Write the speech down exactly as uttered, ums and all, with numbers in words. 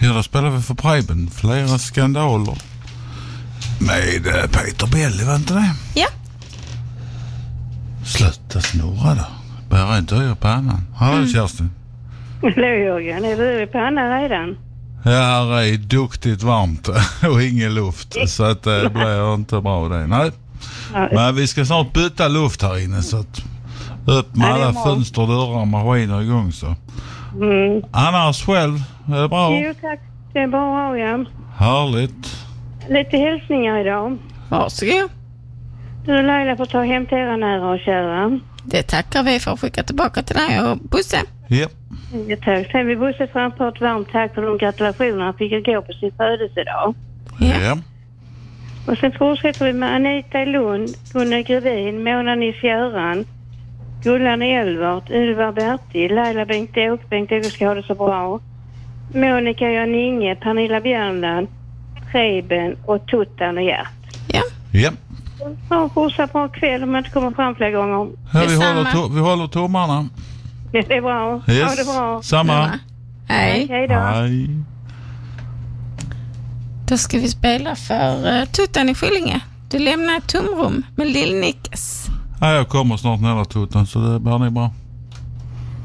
Ja, då spelar vi för Preben. Flera skandaler. Med eh, Peter Belli, var inte det? Ja. Sluta snurra då. Bära inte öra pannan. Hallå mm. Kerstin. Hallå Jörgen, är du i pannan redan? Ja, här är duktigt varmt och ingen luft. Så att det blir inte bra det. Nej. Ja. Men vi ska snart byta luft här inne så att upp med alla fönster, dörrar och maskiner igång så. Mm. Annars själv, är det bra? Jo tack, det är bra ja. Härligt. Lite hälsningar idag. Varsågod. Du Laila får ta hem till era nära och kära. Det tackar vi för att skicka tillbaka till dig och Bosse. Ja. Ja tack. Sen vill Bosse framföra ett varmt tack för de gratulationer han fick gå på sin födelsedag. Ja. ja. Och sen fortsätter vi med Anita i Lund, Gunnar Grevin, Mona Nils Göran, Gullan Elvart, Ylva Bertil, Laila Bengt-Åk, Bengt-Åk ska ha det så bra. Monica Jan-Inge, Pernilla Björnland, Preben och Tuttan och Gert. Ja. Ja. Ja, fortsatt bra kväll om jag inte kommer fram flera gånger. Ja, vi, håller to- vi håller tummarna. Ja, det är bra. Yes. Ja, det är bra. Samma. Hej. Hej då. Hej. Då ska vi spela för uh, Tuttan i Skillinge. Du lämnar ett tomrum med Lill Nickes. Ja, jag kommer snart nära Tuttan så det blir ni bra.